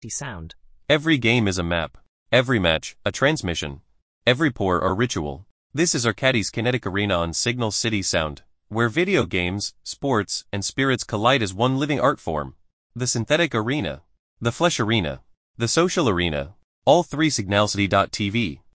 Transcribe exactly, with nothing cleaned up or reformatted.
sound. Every game is a map. Every match, a transmission. Every pour, a ritual. This is Arcadis Kinetic Arena on Signal City Sound, where video games, sports, and spirits collide as one living art form. The synthetic arena. The flesh arena. The social arena. All three signalcity dot t v.